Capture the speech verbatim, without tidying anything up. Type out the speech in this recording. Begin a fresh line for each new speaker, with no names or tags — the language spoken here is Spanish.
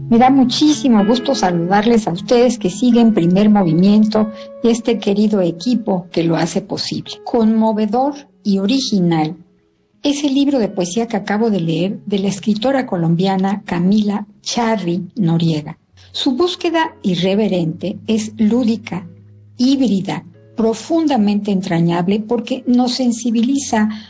Me da muchísimo gusto saludarles a ustedes que siguen Primer Movimiento y este querido equipo que lo hace posible. Conmovedor y original es el libro de poesía que acabo de leer de la escritora colombiana Camila Charri Noriega. Su búsqueda irreverente es lúdica, híbrida, profundamente entrañable porque nos sensibiliza